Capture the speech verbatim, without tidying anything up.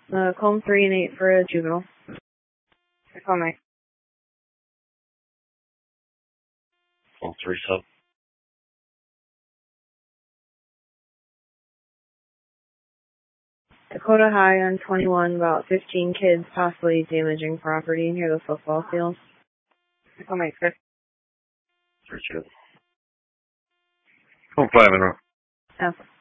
Uh, column three and eight for a juvenile. I call Mike. Column three sub. Dakota High on twenty-one, about fifteen kids possibly damaging property near the football field. I call Mike. Three two. Column five in row. Alpha.